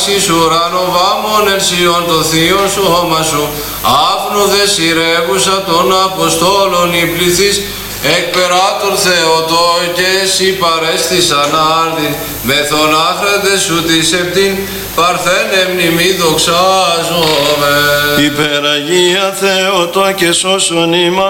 πράξεις ουρανοβάμων ερσιών το θείον σώμα σου, άφνου δε σειρεύουσα των Αποστόλων η πληθής, εκπεράτων Θεοτό και εσύ παρέστης ανάρτη, μεθον άχρατε σου της επτήν, παρθένε μνημή δοξάζομαι. Υπεραγία Θεοτό και σώσον ημάς.